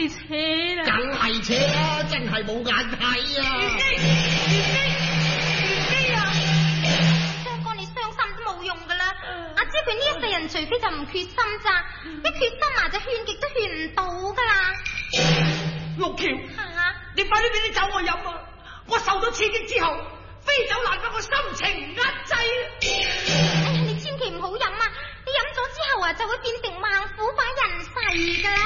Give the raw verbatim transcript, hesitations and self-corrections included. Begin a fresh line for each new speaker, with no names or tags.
你扯啦！
梗係扯啦，真係冇眼睇啊！
元基，元基，元基啊！
相哥，你傷心都冇用噶啦。阿姐佢呢一世人，除非就唔決心咋，一決心啊就勸極都勸唔到噶啦。
六橋，
吓，
你快啲俾啲酒我飲啊！我受到刺激之後，飛酒難得我心情唔壓制啊！
哎呀，你千祈唔好飲啊！你飲咗之後啊，就會變成猛虎把人噬噶啦。